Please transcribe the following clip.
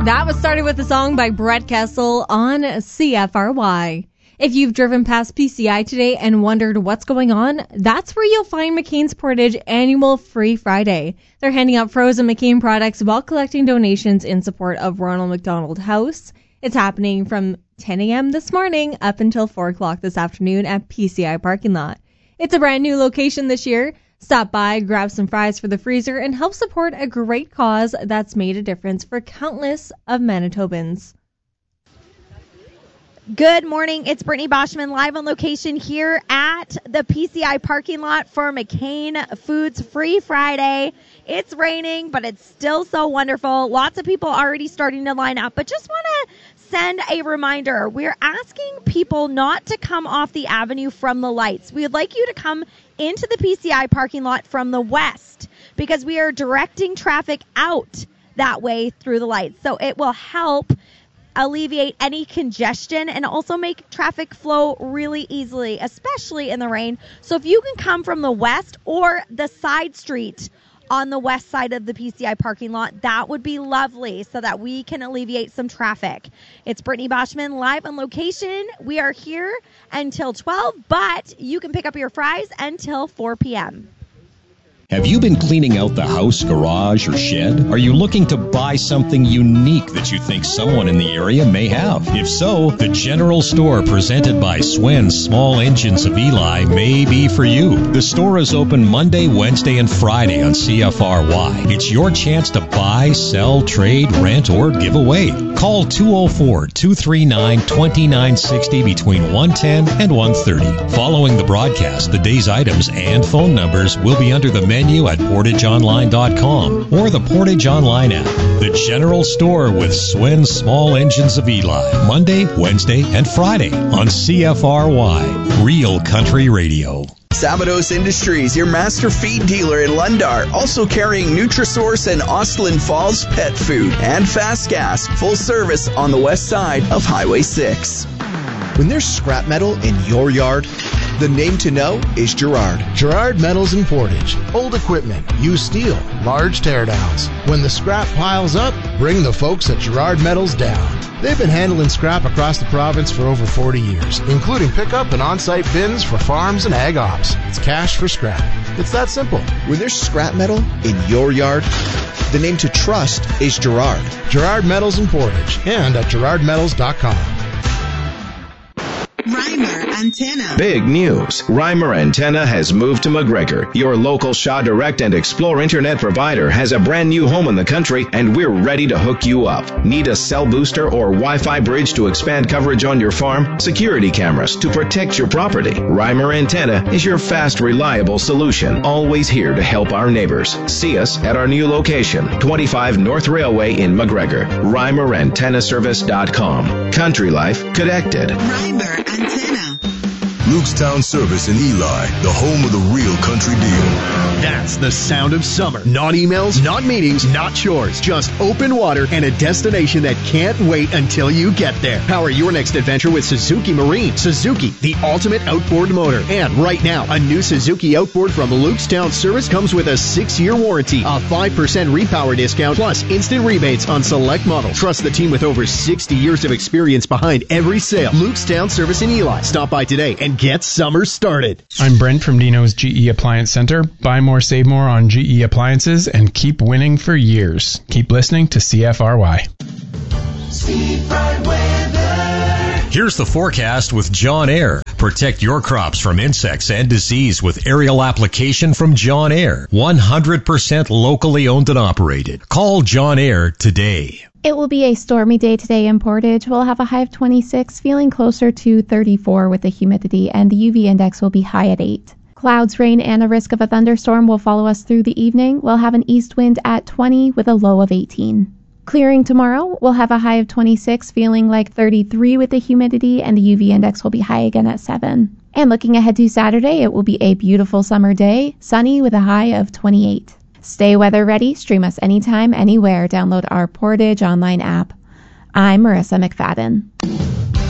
That was started with a song by Brett Kessel on CFRY. If you've driven past PCI today and wondered what's going on, that's where you'll find McCain's Portage annual Free Friday. They're handing out frozen McCain products while collecting donations in support of Ronald McDonald House. It's happening from 10 a.m. this morning up until 4 o'clock this afternoon at PCI parking lot. It's a brand new location this year. Stop by, grab some fries for the freezer, and help support a great cause that's made a difference for countless of Manitobans. Good morning. It's Brittany Boschman live on location here at the PCI parking lot for McCain Foods Free Friday. It's raining, but it's still so wonderful. Lots of people already starting to line up, but just want to send a reminder. We're asking people not to come off the avenue from the lights. We would like you to come into the PCI parking lot from the west because we are directing traffic out that way through the lights. So it will help alleviate any congestion and also make traffic flow really easily, especially in the rain. So if you can come from the west or the side street on the west side of the PCI parking lot, that would be lovely so that we can alleviate some traffic. It's Brittany Boschman live on location. We are here until 12, but you can pick up your fries until 4 p.m. Have you been cleaning out the house, garage, or shed? Are you looking to buy something unique that you think someone in the area may have? If so, the General Store presented by Swen's Small Engines of Eli may be for you. The store is open Monday, Wednesday, and Friday on CFRY. It's your chance to buy, sell, trade, rent, or give away. Call 204-239-2960 between 1:10 and 1:30. Following the broadcast, the day's items and phone numbers will be under the menu at PortageOnline.com or the Portage Online app. The General Store with Swen's Small Engines of Eli. Monday, Wednesday, and Friday on CFRY. Real Country Radio. Sabados Industries, your master feed dealer in Lundar, also carrying Nutrisource and Austin Falls pet food and fast gas, full service on the west side of Highway 6. When there's scrap metal in your yard, the name to know is Gerard. Gerard Metals in Portage. Old equipment, used steel, large teardowns. When the scrap piles up, bring the folks at Gerard Metals down. They've been handling scrap across the province for over 40 years, including pickup and on-site bins for farms and ag ops. It's cash for scrap. It's that simple. When there's scrap metal in your yard, the name to trust is Gerard. Gerard Metals in Portage and at GerardMetals.com. Reimer Antenna. Big news. Reimer Antenna has moved to McGregor. Your local Shaw Direct and Explore internet provider has a brand new home in the country, and we're ready to hook you up. Need a cell booster or Wi-Fi bridge to expand coverage on your farm? Security cameras to protect your property? Reimer Antenna is your fast, reliable solution. Always here to help our neighbors. See us at our new location, 25 North Railway in McGregor. ReimerAntennaService.com. Country life connected. Reimer Antenna. Lukestown Service in Eli, the home of the real country deal. That's the sound of summer. Not emails, not meetings, not chores. Just open water and a destination that can't wait until you get there. Power your next adventure with Suzuki Marine. Suzuki, the ultimate outboard motor. And right now, a new Suzuki outboard from Lukestown Service comes with a 6-year warranty, a 5% repower discount, plus instant rebates on select models. Trust the team with over 60 years of experience behind every sale. Lukestown Service in Eli. Stop by today and get summer started. I'm Brent from Dino's GE Appliance Center. Buy more, save more on GE appliances and keep winning for years. Keep listening to CFRY. Here's the forecast with John Air. Protect your crops from insects and disease with aerial application from John Air. 100% locally owned and operated. Call John Air today. It will be a stormy day today in Portage. We'll have a high of 26, feeling closer to 34 with the humidity, and the UV index will be high at 8. Clouds, rain, and a risk of a thunderstorm will follow us through the evening. We'll have an east wind at 20 with a low of 18. Clearing tomorrow, we'll have a high of 26, feeling like 33 with the humidity, and the UV index will be high again at 7. And looking ahead to Saturday, it will be a beautiful summer day, sunny with a high of 28. Stay weather ready. Stream us anytime, anywhere. Download our Portage Online app. I'm Marissa McFadden.